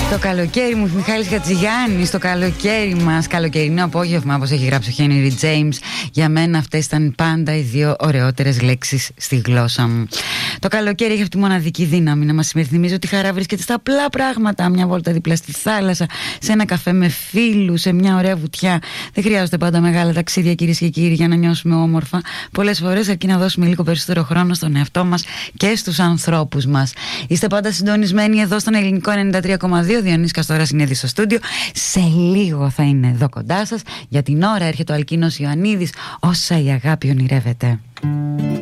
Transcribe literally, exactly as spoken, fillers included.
Το καλοκαίρι μου, Μιχάλης Χατζηγιάννης, το καλοκαίρι μας, καλοκαιρινό απόγευμα, όπως έχει γράψει ο Χένρι Τζέιμς. Για μένα αυτές ήταν πάντα οι δύο ωραιότερες λέξεις στη γλώσσα μου. Το καλοκαίρι έχει αυτή τη μοναδική δύναμη να μας υπενθυμίζει ότι η χαρά βρίσκεται στα απλά πράγματα. Μια βόλτα δίπλα στη θάλασσα, σε ένα καφέ με φίλους, σε μια ωραία βουτιά. Δεν χρειάζονται πάντα μεγάλα ταξίδια, κυρίες και κύριοι, για να νιώσουμε όμορφα. Πολλές φορές αρκεί να δώσουμε λίγο περισσότερο χρόνο στον εαυτό μας και στους ανθρώπους μας. Είστε πάντα συντονισμένοι εδώ στον Ελληνικό ενενήντα τρία κόμμα δύο. Διονύσης Καστόρας είναι ήδη στο στούντιο. Σε λίγο θα είναι εδώ κοντά σας. Για την ώρα έρχεται ο Αλκίνος Ιωαννίδης. Όσα η αγάπη ονειρεύεται.